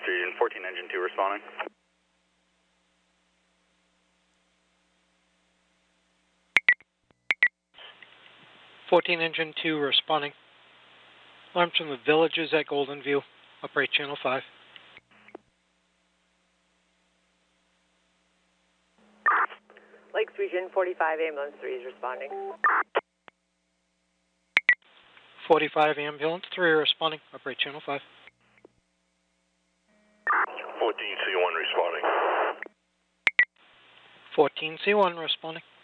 Region 14, Engine 2 responding. Engine 2 responding. Alarms from the villages at Golden View. Operate Channel 5. Lakes Region 45, Ambulance 3 is responding. 45 Ambulance 3 responding. Operate Channel 5. 14C1 responding. 14C1 responding.